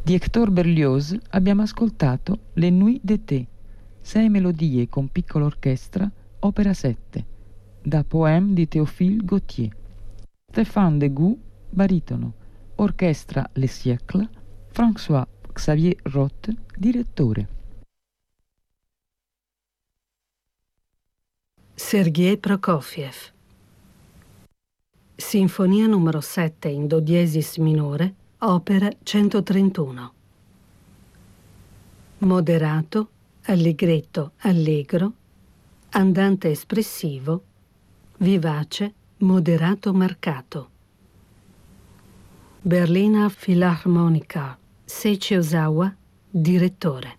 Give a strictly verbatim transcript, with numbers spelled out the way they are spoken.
Di Hector Berlioz abbiamo ascoltato Le Nuits d'été, sei melodie con piccola orchestra, opera sette, da Poème di Théophile Gautier. Stéphane Degout, baritono, orchestra Les Siècles, François Xavier Roth, direttore. Sergei Prokofiev. Sinfonia numero sette in do diesis minore, opera centotrentuno. Moderato, allegretto, allegro, andante espressivo, vivace, moderato marcato. Berliner Philharmoniker, Seiichi Ozawa, direttore.